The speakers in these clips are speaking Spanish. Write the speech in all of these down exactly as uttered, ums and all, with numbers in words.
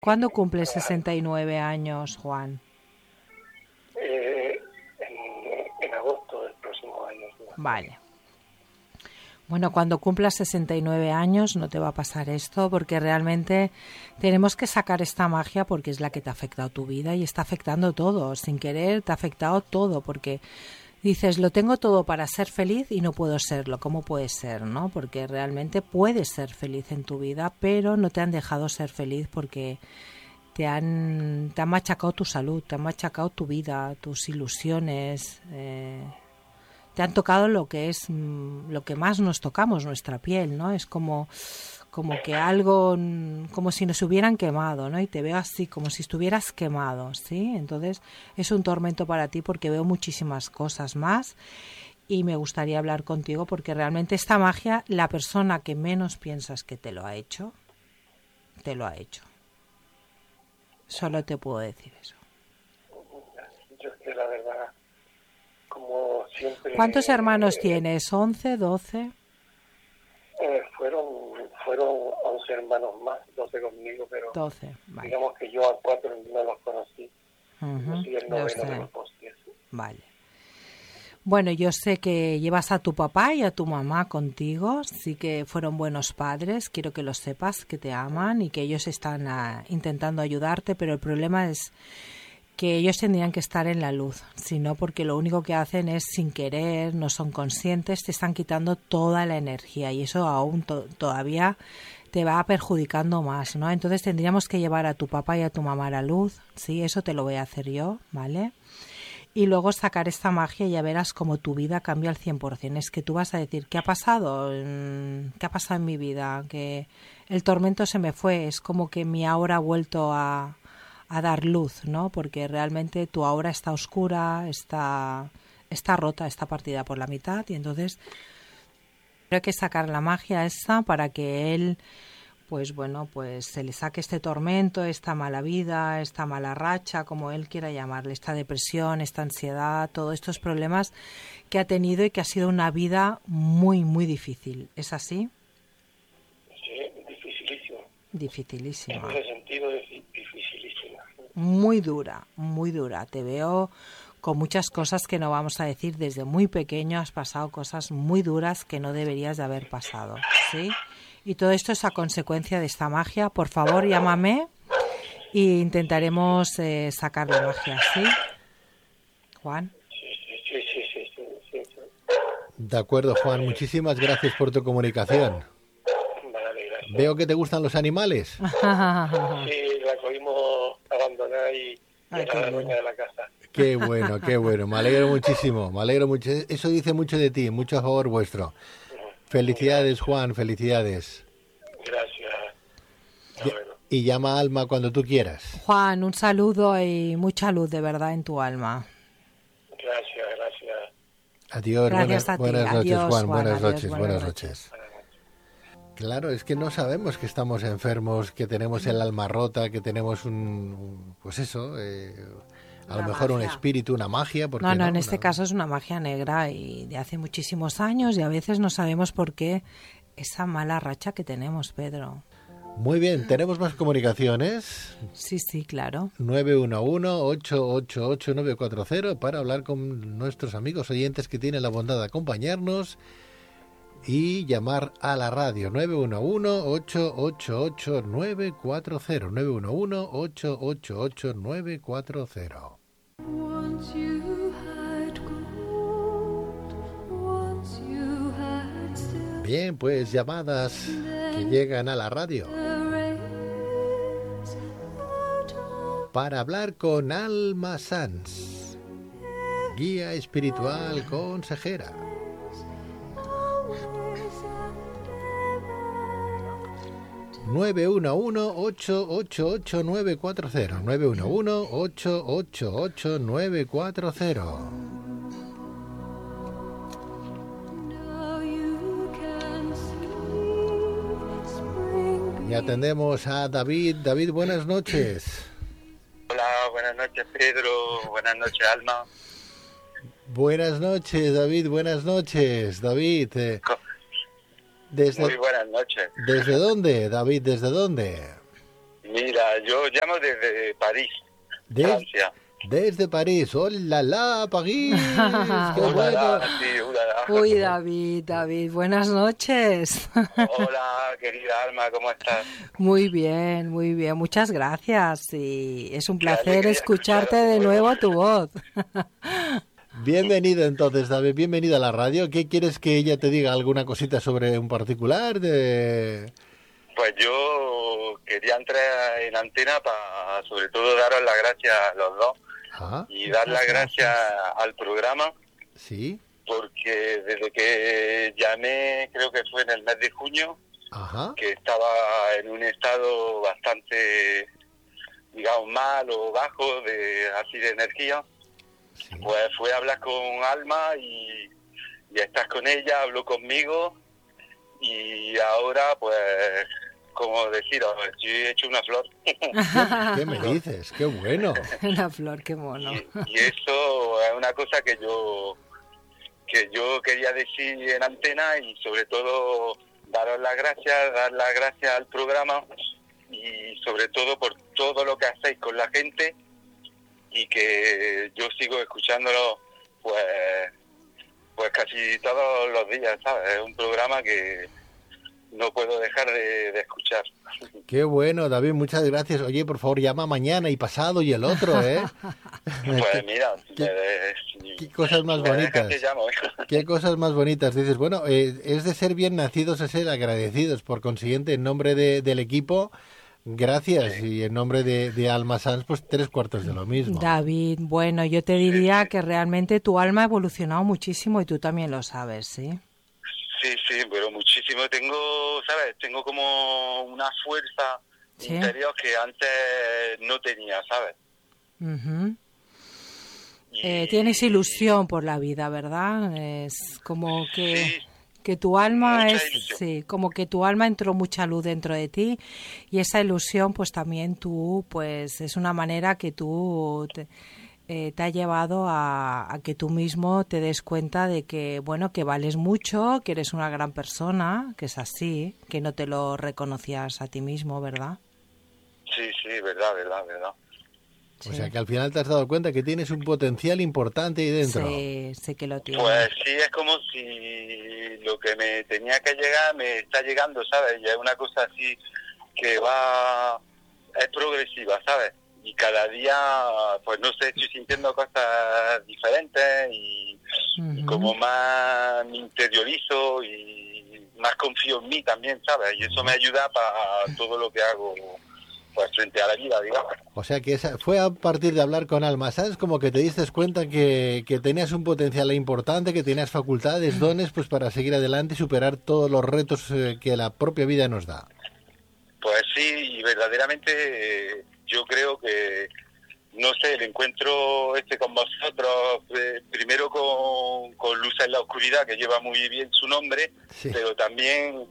¿Cuándo cumples sesenta y nueve años, Juan? Eh, en, en agosto del próximo año. Vale. Bueno, cuando cumplas sesenta y nueve años no te va a pasar esto, porque realmente tenemos que sacar esta magia porque es la que te ha afectado tu vida y está afectando todo. Sin querer te ha afectado todo, porque dices, lo tengo todo para ser feliz y no puedo serlo. ¿Cómo puede ser, no? Porque realmente puedes ser feliz en tu vida, pero no te han dejado ser feliz porque te han, te han machacado tu salud, te han machacado tu vida, tus ilusiones. Eh, te han tocado lo que es lo que más nos tocamos, nuestra piel, ¿no? Es como como que algo, como si nos hubieran quemado, ¿no? Y te veo así, como si estuvieras quemado, ¿sí? Entonces es un tormento para ti porque veo muchísimas cosas más y me gustaría hablar contigo porque realmente esta magia, la persona que menos piensas que te lo ha hecho, te lo ha hecho. Solo te puedo decir eso. Yo es que la verdad, como siempre... ¿Cuántos hermanos eh, tienes? ¿once, doce? Eh, fueron fueron once hermanos más, doce conmigo, pero doce, vale. Digamos que yo a cuatro no los conocí. Uh-huh, Yo soy el noveno de los dos. Vale. Bueno, yo sé que llevas a tu papá y a tu mamá contigo, sí que fueron buenos padres, quiero que lo sepas, que te aman y que ellos están uh, intentando ayudarte, pero el problema es que ellos tendrían que estar en la luz, sino porque lo único que hacen es sin querer, no son conscientes, te están quitando toda la energía y eso aún to- todavía te va perjudicando más, ¿no? Entonces tendríamos que llevar a tu papá y a tu mamá a la luz, sí, eso te lo voy a hacer yo, ¿vale? Y luego sacar esta magia y ya verás cómo tu vida cambia al cien por ciento. Es que tú vas a decir, ¿qué ha pasado? ¿Qué ha pasado en mi vida? Que el tormento se me fue, es como que mi aura ha vuelto a, a dar luz, ¿no? Porque realmente tu aura está oscura, está, está rota, está partida por la mitad y entonces hay que sacar la magia esa para que él... pues bueno, pues se le saque este tormento, esta mala vida, esta mala racha, como él quiera llamarle, esta depresión, esta ansiedad, todos estos problemas que ha tenido y que ha sido una vida muy, muy difícil. ¿Es así? Sí, dificilísimo. Dificilísima. En ese sentido, dificilísima. Muy dura, muy dura. Te veo con muchas cosas que no vamos a decir. Desde muy pequeño has pasado cosas muy duras que no deberías de haber pasado, ¿sí? Y todo esto es a consecuencia de esta magia. Por favor, llámame e intentaremos eh, sacar la magia, ¿sí? Juan. Sí, sí, sí, sí, sí, sí, sí. De acuerdo, Juan. Muchísimas gracias por tu comunicación. Vale, gracias. Veo que te gustan los animales. Sí, la cogimos abandonada y Ay, era la dueña de la casa. Qué bueno, qué bueno. Me alegro muchísimo. Me alegro mucho. Eso dice mucho de ti, mucho a favor vuestro. Felicidades, Juan, felicidades. Gracias. Y, y llama a Alma cuando tú quieras. Juan, un saludo y mucha luz de verdad en tu alma. Gracias, gracias. Adiós, gracias buenas, a ti. buenas noches, Adiós, Juan. Juan. Buenas Adiós, noches, buenas, buenas noches. noches. Claro, es que no sabemos que estamos enfermos, que tenemos el alma rota, que tenemos un, pues eso, eh, a Una lo mejor magia. un espíritu, una magia. ¿por qué No, no, no? en este Una... caso es una magia negra y de hace muchísimos años y a veces no sabemos por qué esa mala racha que tenemos, Pedro. Muy bien, ¿tenemos más comunicaciones? Sí, sí, claro. nueve uno uno, ocho ocho ocho, nueve cuatro cero para hablar con nuestros amigos oyentes que tienen la bondad de acompañarnos y llamar a la radio nueve uno uno, ocho ocho ocho, nueve cuatro cero, nueve uno uno, ocho ocho ocho, nueve cuatro cero. Bien, pues llamadas que llegan a la radio para hablar con Alma Sanz, guía espiritual consejera. nueve uno uno, ocho ocho ocho, nueve cuatro cero, nueve uno uno, ocho ocho ocho, nueve cuatro cero. Y atendemos a David. David, buenas noches. Hola, buenas noches, Pedro. Buenas noches, Alma. Buenas noches, David. Buenas noches, David. Eh, desde, Muy buenas noches. ¿Desde dónde, David? ¿Desde dónde? Mira, yo llamo desde París, Des- Francia. desde París. ¡Hola, la, París! ¡Qué bueno! Ulala, sí, ulala. Uy, David, David, buenas noches. Hola, querida Alma, ¿cómo estás? Muy bien, muy bien, muchas gracias. Y es un Qué placer alegría escucharte escucharos de de nuevo. nuevo tu voz. Bienvenido entonces, David, bienvenida a la radio. ¿Qué quieres que ella te diga? ¿Alguna cosita sobre un particular? De... Pues yo quería entrar en antena para, sobre todo, daros las gracias a los dos Ah, y dar las gracias al programa, sí, porque desde que llamé, creo que fue en el mes de junio, ajá, que estaba en un estado bastante, digamos, mal o bajo, de así de energía, sí. pues fue a hablar con Alma y, y estás con ella, habló conmigo y ahora, pues, como deciros, yo he hecho una flor. ¿Qué me dices? ¡Qué bueno! Una flor, qué mono. Y, y eso es una cosa que yo que yo quería decir en antena y sobre todo daros las gracias, dar las gracias al programa y sobre todo por todo lo que hacéis con la gente y que yo sigo escuchándolo pues pues casi todos los días, ¿sabes? Es un programa que no puedo dejar de, de escuchar. ¡Qué bueno, David! Muchas gracias. Oye, por favor, llama mañana y pasado y el otro, ¿eh? Pues mira, ¿Qué- me- si- qué cosas más si me dejas, bonitas? te llamo. Qué cosas más bonitas. Dices, bueno, eh, es de ser bien nacidos, es ser agradecidos. Por consiguiente, en nombre de, del equipo, gracias. Y en nombre de, de Alma Sanz, pues tres cuartos de lo mismo. David, bueno, yo te diría que realmente tu alma ha evolucionado muchísimo y tú también lo sabes, ¿sí? Sí, sí, pero muchísimo. Tengo, ¿sabes? Tengo como una fuerza Sí. interior que antes no tenía, ¿sabes? Ujú. Y- Eh, tienes ilusión por la vida, ¿verdad? Es como que, Sí, que tu alma mucha es, ilusión. sí, como que tu alma entró mucha luz dentro de ti y esa ilusión, pues también tú, pues es una manera que tú te, eh, te ha llevado a, a que tú mismo te des cuenta de que, bueno, que vales mucho, que eres una gran persona, que es así, que no te lo reconocías a ti mismo, ¿verdad? Sí, sí, verdad, verdad, verdad. O sea que al final te has dado cuenta que tienes un potencial importante ahí dentro. Sí, sé que lo tienes. Pues sí, es como si lo que me tenía que llegar me está llegando, ¿sabes? Y es una cosa así que va, es progresiva, ¿sabes? Y cada día, pues no sé, estoy sintiendo cosas diferentes y, y Ujú. como más me interiorizo y más confío en mí también, ¿sabes? Y eso me ayuda para todo lo que hago, pues frente a la vida, digamos. O sea que esa, fue a partir de hablar con Alma Sanz como que te diste cuenta que, que tenías un potencial importante, que tenías facultades, dones, pues para seguir adelante y superar todos los retos eh, que la propia vida nos da. Pues sí, y verdaderamente eh, yo creo que, no sé, el encuentro este con vosotros, eh, primero con, con Luz en la Oscuridad, que lleva muy bien su nombre, Sí. pero también,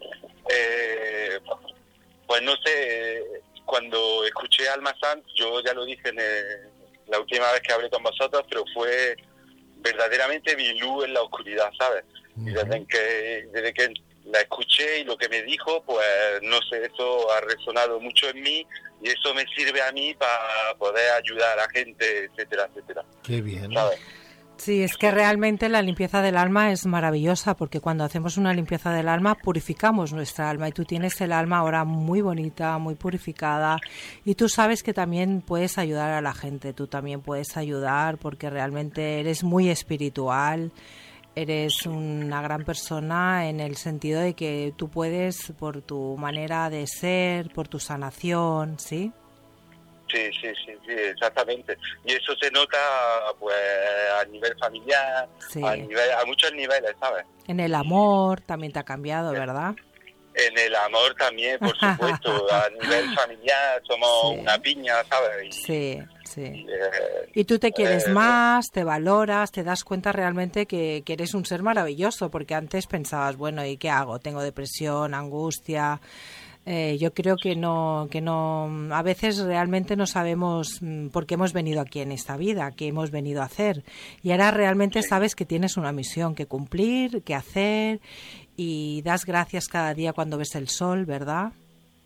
eh, pues no sé, cuando escuché a Alma Sanz, yo ya lo dije en el- la última vez que hablé con vosotros, pero fue verdaderamente mi luz en la oscuridad, ¿sabes? Y desde que, desde que la escuché y lo que me dijo, pues no sé, eso ha resonado mucho en mí y eso me sirve a mí para poder ayudar a la gente, etcétera, etcétera, Qué bien. ¿sabes? Sí, es que realmente la limpieza del alma es maravillosa porque cuando hacemos una limpieza del alma purificamos nuestra alma y tú tienes el alma ahora muy bonita, muy purificada y tú sabes que también puedes ayudar a la gente, tú también puedes ayudar porque realmente eres muy espiritual, eres una gran persona en el sentido de que tú puedes por tu manera de ser, por tu sanación, ¿sí? Sí, sí, sí, sí, exactamente. Y eso se nota pues a nivel familiar, Sí. a nivel, a muchos niveles, ¿sabes? En el amor también te ha cambiado, ¿verdad? En el amor también, por supuesto, a nivel familiar somos Sí. una piña, ¿sabes? Y, Sí, sí. y, eh, Y tú te quieres eh, más, te valoras, te das cuenta realmente que, que eres un ser maravilloso, porque antes pensabas, bueno, ¿y qué hago? Tengo depresión, angustia. Eh, yo creo que no, que no, a veces realmente no sabemos mm, por qué hemos venido aquí en esta vida, qué hemos venido a hacer. Y ahora realmente sabes que tienes una misión que cumplir, que hacer, y das gracias cada día cuando ves el sol, ¿verdad?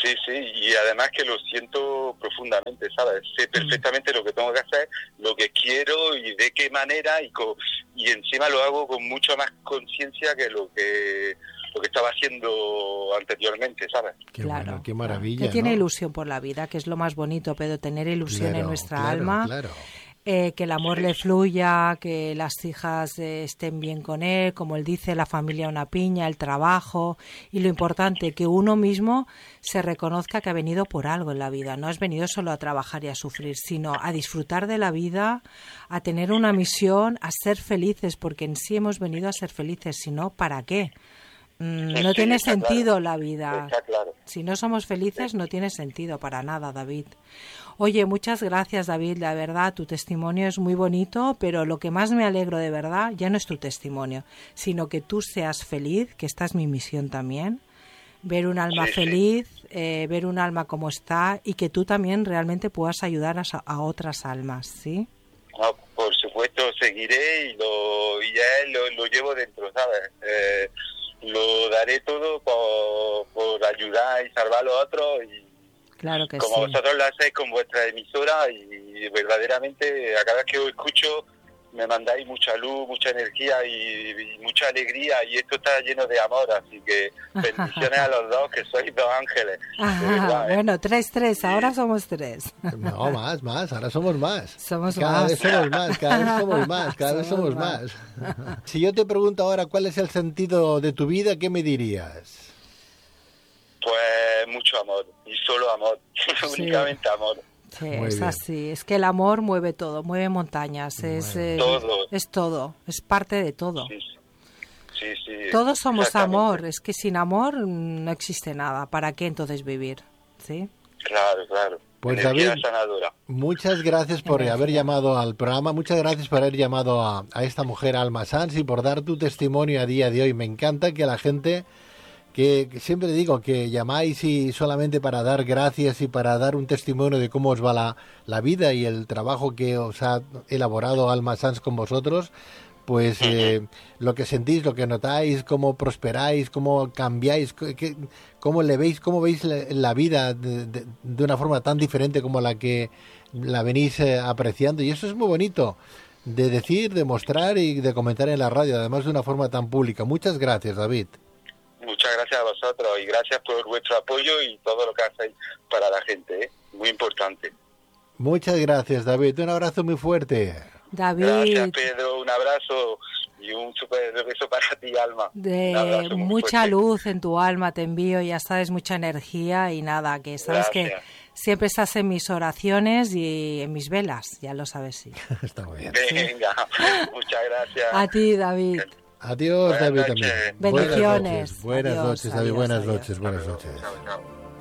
Sí, sí, y además que lo siento profundamente, ¿sabes? Sé perfectamente lo que tengo que hacer, lo que quiero y de qué manera, y co- y encima lo hago con mucha más conciencia que lo que lo que estaba haciendo anteriormente, ¿sabes? Qué Claro, bueno, qué claro. maravilla, Que tiene ¿no? ilusión por la vida, que es lo más bonito, Pedro, tener ilusión Claro, en nuestra claro, alma. claro. Eh, que el amor le fluya, que las hijas eh, estén bien con él, como él dice, la familia una piña, el trabajo, y lo importante, que uno mismo se reconozca que ha venido por algo en la vida, no has venido solo a trabajar y a sufrir, sino a disfrutar de la vida, a tener una misión, a ser felices, porque en sí hemos venido a ser felices, si no, ¿para qué? Mm, Sí, no sí, tiene está sentido claro. la vida. Está claro. Si no somos felices, no tiene sentido para nada, David. Oye, muchas gracias, David. La verdad, tu testimonio es muy bonito, pero lo que más me alegro de verdad ya no es tu testimonio, sino que tú seas feliz, que esta es mi misión también. Ver un alma Sí, sí. feliz, eh, ver un alma como está, y que tú también realmente puedas ayudar a, a otras almas, ¿sí? No, por supuesto, seguiré y lo, y ya lo, lo llevo dentro, ¿sabes? Eh, lo daré todo por, por ayudar y salvar a los otros, y Claro que como sí. vosotros lo hacéis con vuestra emisora, y verdaderamente a cada vez que os escucho me mandáis mucha luz, mucha energía y, y mucha alegría, y esto está lleno de amor, así que bendiciones a los dos, que sois dos ángeles, de verdad, ¿eh? Bueno, tres, tres, ahora somos tres. No, más, más, ahora somos más. Somos cada más. vez somos más, cada vez somos más, cada vez Somos somos más. Si yo te pregunto ahora cuál es el sentido de tu vida, ¿qué me dirías? Pues mucho amor, y solo amor, Sí. únicamente amor. Sí, Muy es bien. así. Es que el amor mueve todo, mueve montañas, es, Mueve. eh, Todo. es todo, es parte de todo. Sí, sí, sí. Todos somos exactamente. amor, es que sin amor mm, no existe nada. ¿Para qué entonces vivir? ¿Sí? Claro, claro. Pues, Energía David, sanadora. Muchas gracias por Energía. haber llamado al programa, muchas gracias por haber llamado a, a esta mujer, Alma Sanz, y por dar tu testimonio a día de hoy. Me encanta que la gente, que, que siempre digo que llamáis y solamente para dar gracias y para dar un testimonio de cómo os va la, la vida y el trabajo que os ha elaborado Alma Sanz con vosotros, pues eh, lo que sentís, lo que notáis, cómo prosperáis, cómo cambiáis, qué, cómo le veis, cómo veis la, la vida de, de, de una forma tan diferente como la que la venís eh, apreciando, y eso es muy bonito de decir, de mostrar y de comentar en la radio, además de una forma tan pública. Muchas gracias, David. Muchas gracias a vosotros y gracias por vuestro apoyo y todo lo que hacéis para la gente, ¿eh? Muy importante. Muchas gracias, David. Un abrazo muy fuerte. David, Gracias, Pedro. Un abrazo y un super beso para ti, Alma. Un de abrazo muy mucha fuerte. luz en tu alma te envío, ya sabes, mucha energía y nada, que sabes Gracias. que siempre estás en mis oraciones y en mis velas, ya lo sabes, sí. Está muy bien. Venga, muchas gracias. A ti, David. Adiós, Buenas David, noches. también. Bendiciones. Buenas Adiós, noches, David. adiós, Buenas adiós. noches, buenas noches. Chao, chao.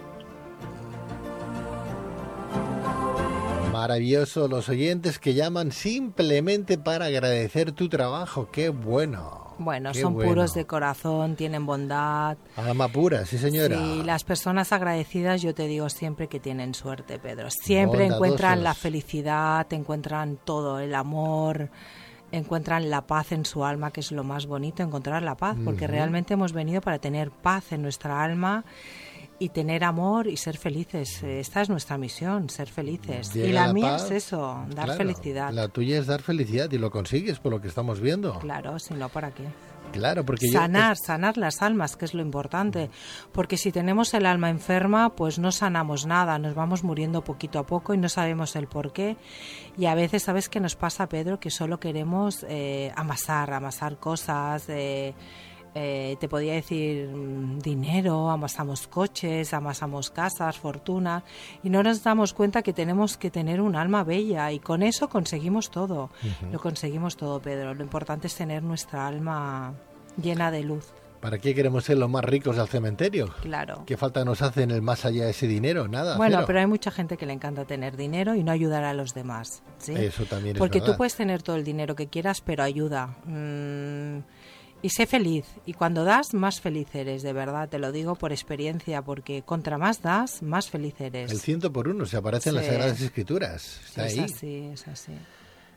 Maravilloso, los oyentes que llaman simplemente para agradecer tu trabajo. ¡Qué bueno! Bueno, qué son bueno. puros de corazón, tienen bondad. Alma pura, sí señora. Sí, las personas agradecidas, yo te digo siempre que tienen suerte, Pedro. Siempre Bondadosos. encuentran la felicidad, encuentran todo, el amor, encuentran la paz en su alma, que es lo más bonito, encontrar la paz, porque Ujú. realmente hemos venido para tener paz en nuestra alma y tener amor y ser felices. Esta es nuestra misión, ser felices. Llega y la, la mía paz, es eso, dar claro, felicidad. La tuya es dar felicidad y lo consigues por lo que estamos viendo. Claro, si no, ¿para qué? Claro, porque yo- Sanar, sanar las almas, que es lo importante. Porque si tenemos el alma enferma, pues no sanamos nada, nos vamos muriendo poquito a poco y no sabemos el por qué. Y a veces, ¿sabes qué nos pasa, Pedro? Que solo queremos eh, amasar, amasar cosas, eh, eh, te podía decir mm, dinero, amasamos coches, amasamos casas, fortuna, y no nos damos cuenta que tenemos que tener un alma bella y con eso conseguimos todo. Lo conseguimos todo, Pedro. Lo importante es tener nuestra alma llena de luz. ¿Para qué queremos ser los más ricos del cementerio? Claro. ¿Qué falta nos hace en el más allá de ese dinero? Nada. Bueno, cero. pero hay mucha gente que le encanta tener dinero y no ayudar a los demás, ¿sí? Eso también es Porque verdad. tú puedes tener todo el dinero que quieras, pero ayuda. Mm, y sé feliz. Y cuando das, más feliz eres, de verdad. Te lo digo por experiencia, porque contra más das, más feliz eres. El ciento por uno se aparece en las Sí. Sagradas Escrituras. Está es ahí. así, es así.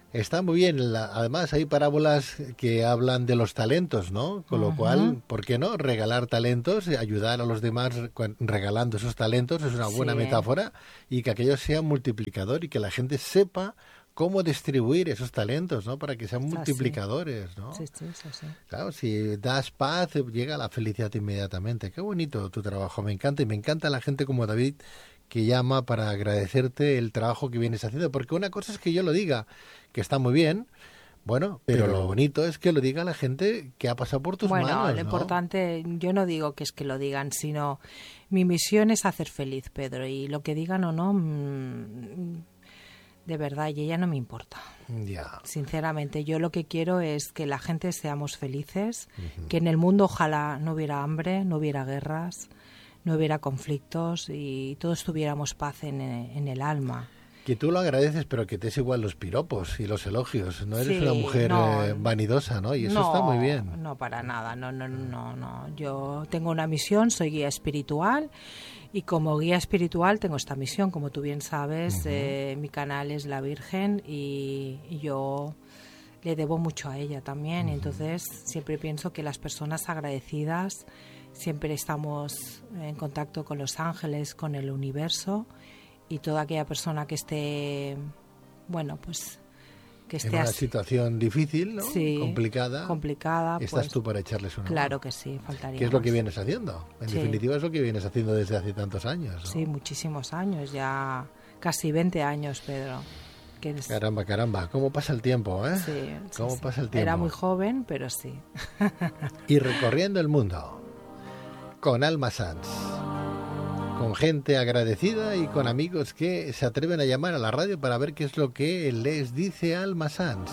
Está muy bien. La, además, hay parábolas que hablan de los talentos, ¿no? Con lo uh-huh. cual, ¿por qué no? Regalar talentos, ayudar a los demás regalando esos talentos es una buena sí. metáfora, y que aquello sea multiplicador y que la gente sepa cómo distribuir esos talentos, ¿no? Para que sean es multiplicadores, así. ¿no? Sí, sí, sí, sí. Claro, si das paz, llega la felicidad inmediatamente. Qué bonito tu trabajo, me encanta, y me encanta la gente como David que llama para agradecerte el trabajo que vienes haciendo, porque una cosa es que yo lo diga, que está muy bien, bueno, pero, pero lo bonito es que lo diga la gente que ha pasado por tus bueno, manos, Bueno, lo ¿no? importante, yo no digo que es que lo digan, sino mi misión es hacer feliz, Pedro, y lo que digan o no, mmm, de verdad, y ella no me importa. Ya. Sinceramente, yo lo que quiero es que la gente seamos felices, uh-huh. que en el mundo ojalá no hubiera hambre, no hubiera guerras, no hubiera conflictos y todos tuviéramos paz en, en el alma. Que tú lo agradeces, pero que te es igual los piropos y los elogios. No eres sí, una mujer no, eh, vanidosa, ¿no? Y eso no, está muy bien. No, para nada. No, no, no, no. Yo tengo una misión, soy guía espiritual y como guía espiritual tengo esta misión. Como tú bien sabes, uh-huh. eh, mi canal es la Virgen y, y yo le debo mucho a ella también. Uh-huh. Entonces siempre pienso que las personas agradecidas siempre estamos en contacto con los ángeles, con el universo, y toda aquella persona que esté, bueno, pues que esté en una así, situación difícil, ¿no? Sí, complicada, complicada, estás pues, tú para echarles una claro mano. que sí, faltaría ¿Qué es lo más. que vienes haciendo? En sí. definitiva es lo que vienes haciendo desde hace tantos años, ¿no? Sí, muchísimos años, ya casi veinte años, Pedro. Que es... Caramba, caramba, ¿cómo pasa el tiempo, eh? Sí, ¿Cómo sí, pasa el sí. tiempo? Era muy joven, pero sí. Y recorriendo el mundo con Alma Sanz, con gente agradecida y con amigos que se atreven a llamar a la radio para ver qué es lo que les dice Alma Sanz.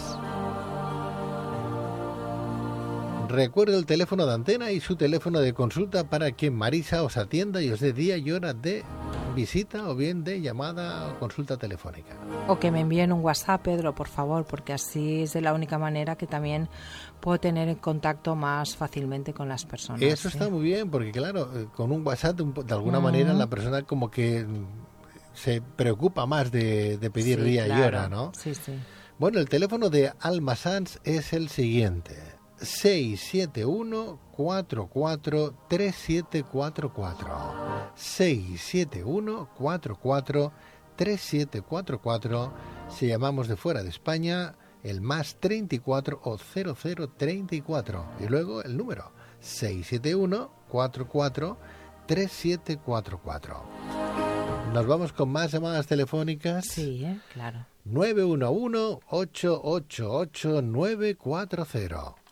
Recuerdo el teléfono de antena y su teléfono de consulta para que Marisa os atienda y os dé día y hora de visita o bien de llamada o consulta telefónica. O que me envíen un WhatsApp, Pedro, por favor, porque así es de la única manera que también puedo tener en contacto más fácilmente con las personas. Eso ¿sí? está muy bien, porque claro, con un WhatsApp de alguna uh-huh. manera la persona como que se preocupa más de, de pedir sí, día claro. y hora, ¿no? Sí, sí. Bueno, el teléfono de Alma Sanz es el siguiente: seis siete uno, cuatro cuatro, tres siete cuatro cuatro. seis siete uno, cuatro cuatro, tres siete cuatro cuatro. Si llamamos de fuera de España, el más treinta y cuatro o cero cero treinta y cuatro. Y luego el número seis siete uno, cuatro cuatro, tres siete cuatro cuatro. Nos vamos con más llamadas telefónicas. Sí, ¿eh? Claro. nueve uno uno, ocho ocho ocho, nueve cuatro cero.